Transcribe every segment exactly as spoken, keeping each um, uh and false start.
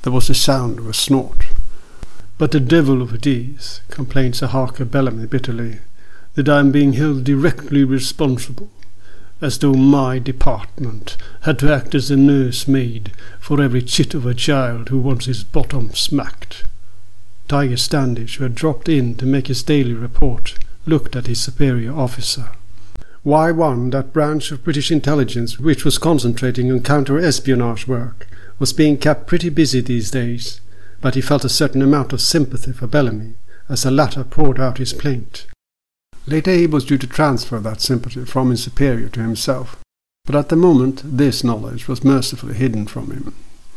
There was the sound of a snort. "But the devil of it is," complained Sir Harker Bellamy bitterly, "that I am being held directly responsible, as though my department had to act as a nursemaid for every chit of a child who wants his bottom smacked." Tiger Standish, who had dropped in to make his daily report, looked at his superior officer. Y one, that branch of British intelligence which was concentrating on counter-espionage work, was being kept pretty busy these days, but he felt a certain amount of sympathy for Bellamy as the latter poured out his plaint. Later he was due to transfer that sympathy from his superior to himself, but at the moment this knowledge was mercifully hidden from him.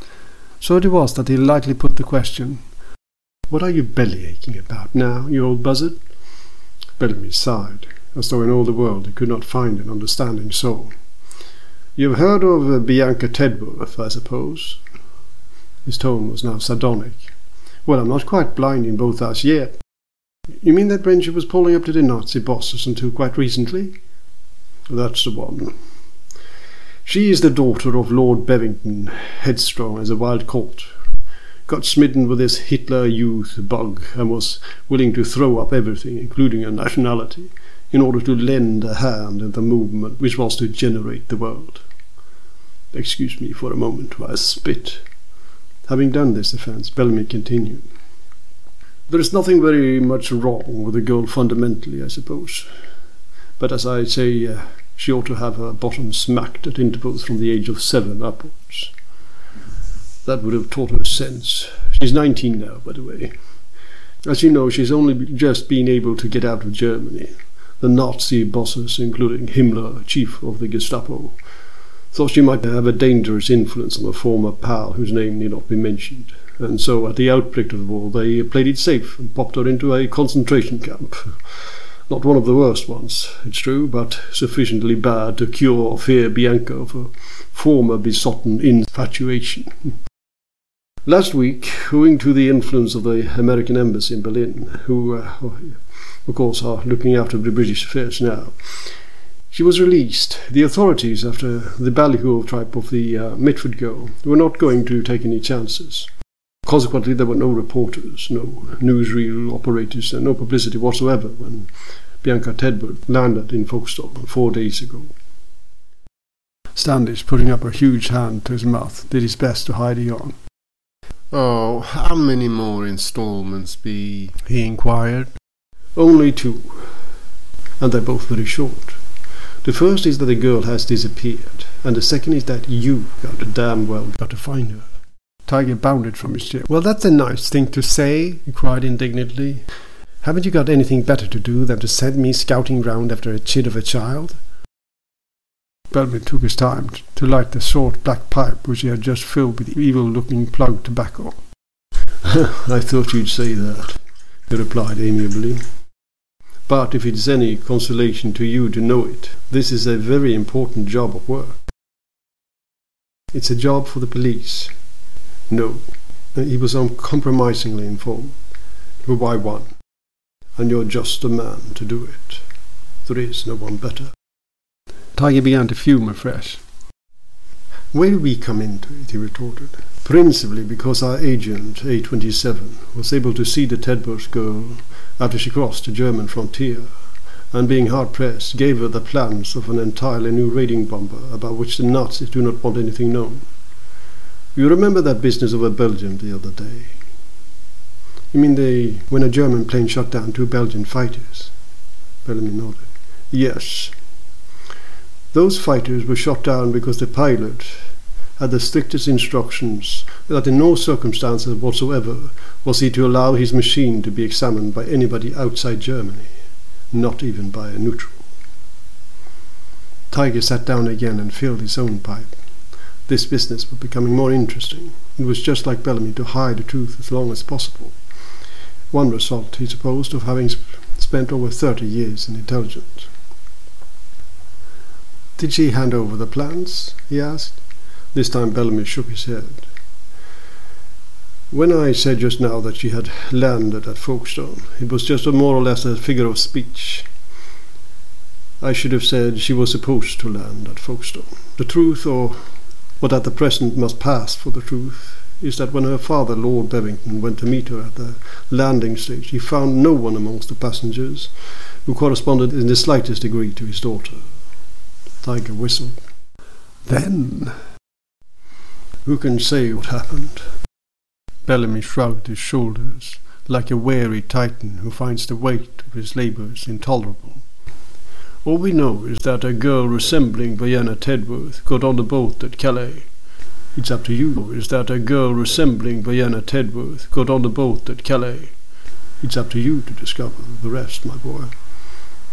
So it was that he lightly put the question, "What are you belly-aching about now, you old buzzard?" Bellamy sighed, as though in all the world he could not find an understanding soul. "You've heard of uh, Bianca Tedworth, I suppose?" His tone was now sardonic. "Well, I'm not quite blind in both eyes yet." "You mean that wench who was pulling up to the Nazi bosses until quite recently?" "That's the one. She is the daughter of Lord Bevington, headstrong as a wild colt. Got smitten with this Hitler Youth bug and was willing to throw up everything, including her nationality, in order to lend a hand in the movement which was to generate the world. Excuse me for a moment while I spit." Having done this offence, Bellamy continued. "There is nothing very much wrong with the girl fundamentally, I suppose. But as I say, uh, she ought to have her bottom smacked at intervals from the age of seven upwards. That would have taught her sense. She's nineteen now, by the way. As you know, she's only just been able to get out of Germany. The Nazi bosses, including Himmler, chief of the Gestapo, thought she might have a dangerous influence on a former pal whose name need not be mentioned. And so, at the outbreak of the war, they played it safe and popped her into a concentration camp. Not one of the worst ones, it's true, but sufficiently bad to cure or fear Bianca of a former besotten infatuation. Last week, owing to the influence of the American embassy in Berlin, who, uh, of course, are looking after the British affairs now, she was released. The authorities, after the ballyhoo type of the uh, Mitford girl, were not going to take any chances. Consequently, there were no reporters, no newsreel operators, and no publicity whatsoever when Bianca Tedworth landed in Folkestone four days ago. Standish, putting up a huge hand to his mouth, did his best to hide a yawn. "Oh, how many more installments be?" he inquired. "Only two, and they're both very short. The first is that the girl has disappeared, and the second is that you got a damn well got to find her." Tiger bounded from his chair. "Well, that's a nice thing to say," he cried indignantly. "Haven't you got anything better to do than to send me scouting round after a chid of a child?" Bellamy took his time to light the short black pipe which he had just filled with evil-looking plug tobacco. "I thought you'd say that," he replied amiably. "But if it's any consolation to you to know it, this is a very important job of work." "It's a job for the police." "No," he was uncompromisingly informed. "For Y one. And you're just the man to do it. There is no one better." Tiger began to fume afresh. "Where do we come into it?" he retorted. "Principally because our agent, A twenty-seven, was able to see the Tedworth girl after she crossed the German frontier, and being hard-pressed, gave her the plans of an entirely new raiding bomber about which the Nazis do not want anything known. You remember that business over Belgium the other day?" "You mean the when a German plane shot down two Belgian fighters?" Bellamy nodded. "Yes. Those fighters were shot down because the pilot had the strictest instructions that in no circumstances whatsoever was he to allow his machine to be examined by anybody outside Germany, not even by a neutral." Tiger sat down again and filled his own pipe. This business was becoming more interesting. It was just like Bellamy to hide the truth as long as possible. One result, he supposed, of having sp- spent over thirty years in intelligence. "Did she hand over the plans?" he asked. This time Bellamy shook his head. "When I said just now that she had landed at Folkestone, it was just a more or less a figure of speech. I should have said she was supposed to land at Folkestone. The truth, or what at the present must pass for the truth, is that when her father, Lord Bevington, went to meet her at the landing stage, he found no one amongst the passengers who corresponded in the slightest degree to his daughter. The tiger whistled. Then, who can say what happened? Bellamy shrugged his shoulders, like a weary Titan who finds the weight of his labours intolerable. All we know is that a girl resembling Diana Tedworth got on the boat at Calais. It's up to you. Is that a girl resembling Diana Tedworth got on the boat at Calais. It's up to you to discover the rest, my boy.